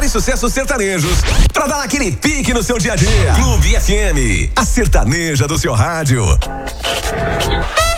melhores sucessos sertanejos pra dar aquele pique no seu dia a dia. Clube FM, a sertaneja do seu rádio.